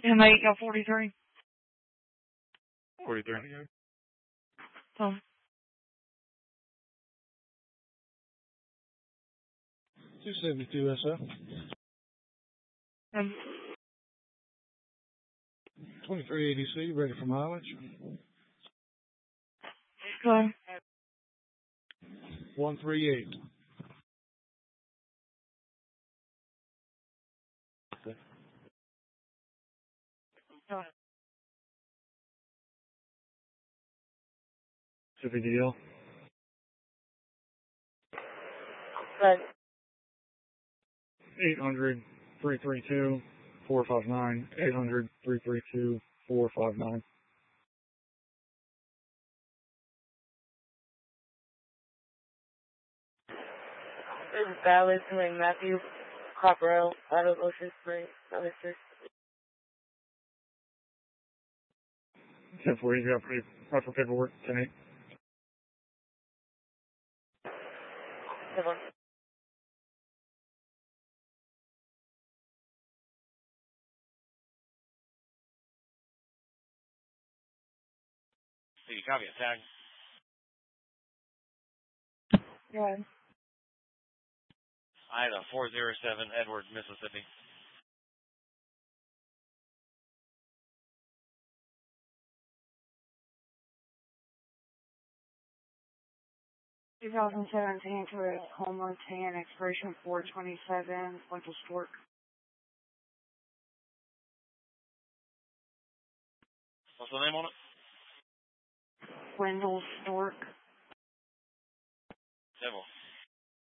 M8, got 43. 43. Oh. 272 SF. 2380C, ready for mileage. Okay. 138. CVDL. Good. 800-332-459. 800-332-459. This is Valley, Matthew Copperell, out of Ocean Spring, Mr. 10-4, you got pretty proper paperwork, 10-8. See, copy it, tag. Go ahead. Ida 407, Edward, Mississippi. Two 2017 to Homeland 10, expiration 427, Wendell Stork. What's the name on it? Wendell Stork. Devil.